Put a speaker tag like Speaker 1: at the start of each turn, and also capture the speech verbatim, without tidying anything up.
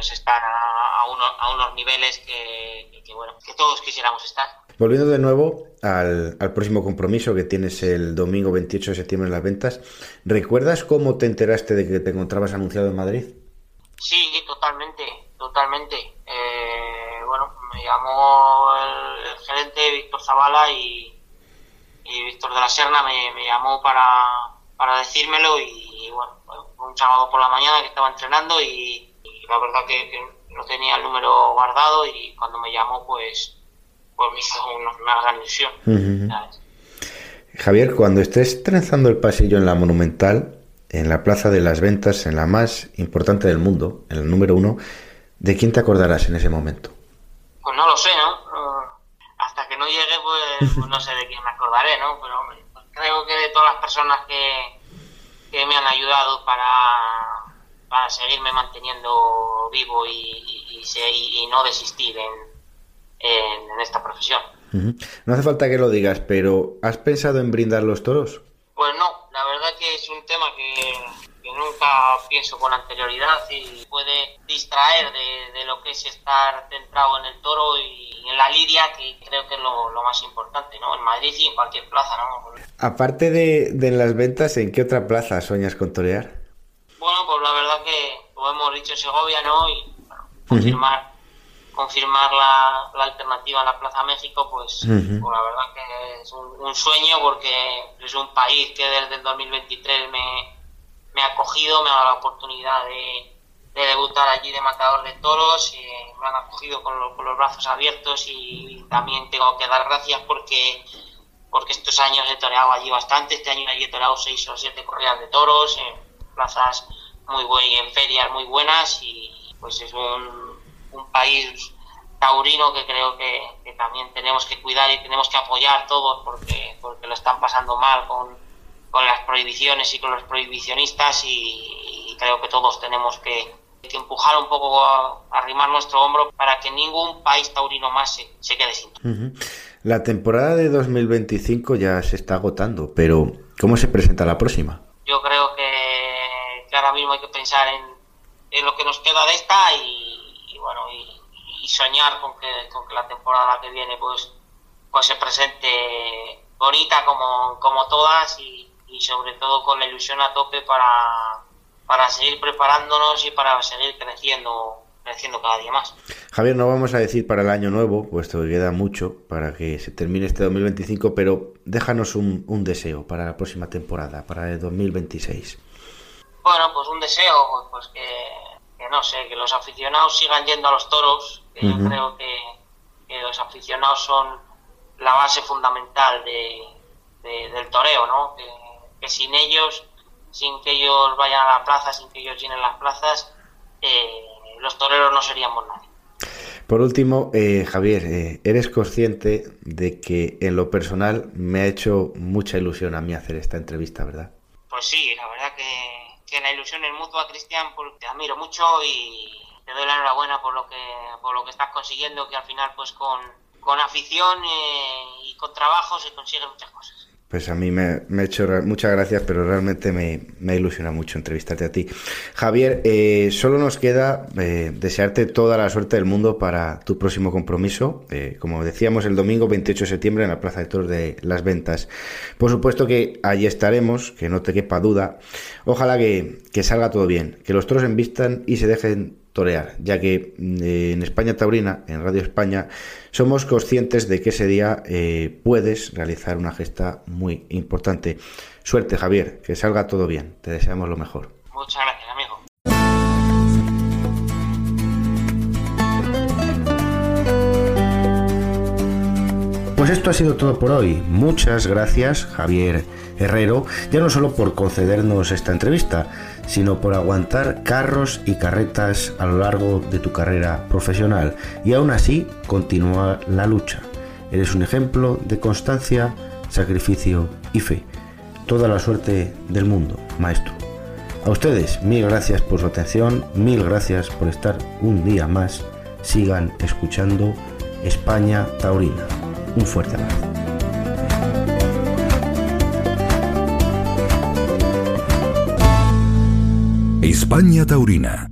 Speaker 1: ellos están a, a, uno, a unos niveles que, que, que, bueno, que todos quisiéramos estar.
Speaker 2: Volviendo de nuevo al, al próximo compromiso que tienes el domingo veintiocho de septiembre en Las Ventas, ¿recuerdas cómo te enteraste de que te encontrabas anunciado en Madrid?
Speaker 1: Sí, totalmente, totalmente. Eh, bueno, me llamó el, el gerente Víctor Zavala y, y Víctor de la Serna me, me llamó para, para decírmelo y, y bueno, un sábado por la mañana que estaba entrenando y, y la verdad que, que no tenía el número guardado y cuando me llamó pues, pues me hizo una, una gran ilusión.
Speaker 2: Uh-huh. ¿Sabes? Javier, cuando estés trenzando el pasillo en la Monumental, en la Plaza de las Ventas, en la más importante del mundo, en el número uno, ¿de quién te acordarás en ese momento?
Speaker 1: Pues no lo sé, ¿no? Hasta que no llegue, pues, pues no sé de quién me acordaré, ¿no? Pero hombre, pues creo que de todas las personas que, que me han ayudado para, para seguirme manteniendo vivo y, y, y, y no desistir en, en, en esta profesión.
Speaker 2: Uh-huh. No hace falta que lo digas, pero ¿has pensado en brindar los toros?
Speaker 1: Pues no, la verdad que es un tema que, que nunca pienso con anterioridad y puede distraer de, de lo que es estar centrado en el toro y en la lidia, que creo que es lo, lo más importante, ¿no? En Madrid y en cualquier plaza, ¿no?
Speaker 2: Aparte de, de Las Ventas, ¿en qué otra plaza sueñas con torear?
Speaker 1: Bueno, pues la verdad que, como hemos dicho, Segovia, ¿no? Y bueno, confirmar, uh-huh. confirmar la, la alternativa a la Plaza México, pues, uh-huh. pues la verdad que es un, un sueño porque es un país que desde el dos mil veintitrés me, me ha acogido, me ha dado la oportunidad de, de debutar allí de matador de toros, y me han acogido con, lo, con los brazos abiertos y también tengo que dar gracias porque porque estos años he toreado allí bastante. Este año allí he toreado seis o siete corridas de toros en plazas muy buenas y en ferias muy buenas, y pues es un, un país taurino que creo que, que también tenemos que cuidar y tenemos que apoyar todos porque, porque lo están pasando mal con, con las prohibiciones y con los prohibicionistas, y, y creo que todos tenemos que, que empujar un poco, a, a arrimar nuestro hombro para que ningún país taurino más se, se quede sin.
Speaker 2: Uh-huh. La temporada de dos mil veinticinco ya se está agotando, pero ¿cómo se presenta la próxima?
Speaker 1: Yo creo que, que ahora mismo hay que pensar en, en lo que nos queda de esta y, y bueno, y, y soñar con que, con que la temporada que viene pues, pues se presente bonita como, como todas y, y sobre todo con la ilusión a tope para, para seguir preparándonos y para seguir creciendo creciendo cada día más.
Speaker 2: Javier, no vamos a decir para el año nuevo, puesto que queda mucho para que se termine este dos mil veinticinco, pero déjanos un, un deseo para la próxima temporada, para el dos mil veintiséis.
Speaker 1: Bueno, pues un deseo, pues, pues que, que no sé, que los aficionados sigan yendo a los toros, que uh-huh. yo creo que, que los aficionados son la base fundamental de, de, del toreo, ¿no? Que, que sin ellos, sin que ellos vayan a la plaza, sin que ellos llenen las plazas, eh, los toreros no seríamos nadie.
Speaker 2: Por último, eh, Javier, eh, ¿eres consciente de que en lo personal me ha hecho mucha ilusión a mí hacer esta entrevista, verdad?
Speaker 1: Pues sí, la verdad que, que la ilusión es mutua, Cristian, porque te admiro mucho y te doy la enhorabuena por lo que por lo que estás consiguiendo, que al final pues con, con afición eh, y con trabajo se consiguen muchas cosas.
Speaker 2: Pues a mí me, me ha hecho muchas gracias, pero realmente me, me ilusiona mucho entrevistarte a ti. Javier, eh, solo nos queda eh, desearte toda la suerte del mundo para tu próximo compromiso, eh, como decíamos, el domingo veintiocho de septiembre en la Plaza de Toros de Las Ventas. Por supuesto que allí estaremos, que no te quepa duda. Ojalá que, que salga todo bien, que los toros embistan y se dejen torear, ya que eh, en España Taurina, en Radio España, somos conscientes de que ese día eh, puedes realizar una gesta muy importante. Suerte, Javier, que salga todo bien, te deseamos lo mejor.
Speaker 1: Muchas gracias, amigo.
Speaker 2: Pues esto ha sido todo por hoy. Muchas gracias, Javier Herrero, ya no solo por concedernos esta entrevista, sino por aguantar carros y carretas a lo largo de tu carrera profesional y aún así continuar la lucha. Eres un ejemplo de constancia, sacrificio y fe. Toda la suerte del mundo, maestro. A ustedes, mil gracias por su atención, mil gracias por estar un día más. Sigan escuchando España Taurina. Un fuerte abrazo.
Speaker 3: España Taurina.